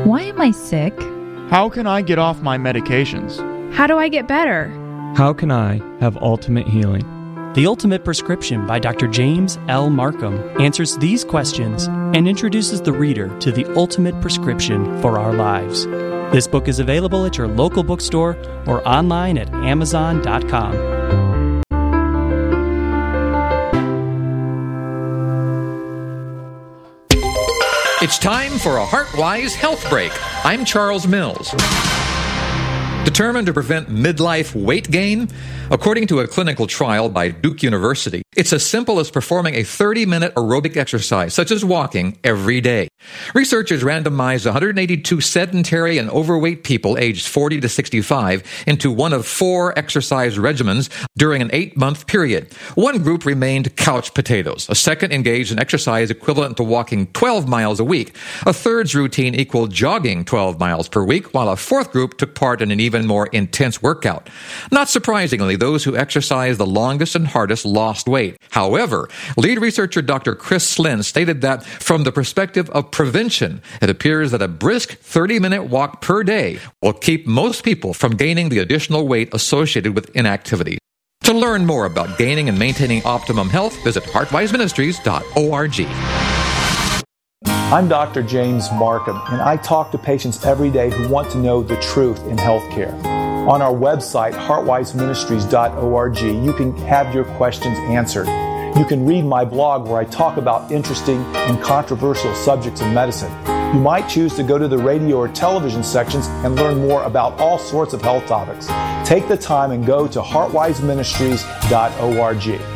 Why am I sick? How can I get off my medications? How do I get better? How can I have ultimate healing? The Ultimate Prescription by Dr. James L. Markham answers these questions and introduces the reader to the ultimate prescription for our lives. This book is available at your local bookstore or online at Amazon.com. It's time for a HeartWise Health Break. I'm Charles Mills. Determined to prevent midlife weight gain? According to a clinical trial by Duke University, it's as simple as performing a 30-minute aerobic exercise, such as walking, every day. Researchers randomized 182 sedentary and overweight people aged 40 to 65 into one of 4 exercise regimens during an 8-month period. One group remained couch potatoes. A second engaged in exercise equivalent to walking 12 miles a week. A third's routine equaled jogging 12 miles per week, while a fourth group took part in an even more intense workout. Not surprisingly, those who exercised the longest and hardest lost weight. However, lead researcher Dr. Chris Slynn stated that from the perspective of prevention, it appears that a brisk 30-minute walk per day will keep most people from gaining the additional weight associated with inactivity. To learn more about gaining and maintaining optimum health, visit heartwiseministries.org. I'm Dr. James Markham, and I talk to patients every day who want to know the truth in healthcare. On our website, heartwiseministries.org, you can have your questions answered. You can read my blog where I talk about interesting and controversial subjects in medicine. You might choose to go to the radio or television sections and learn more about all sorts of health topics. Take the time and go to heartwiseministries.org.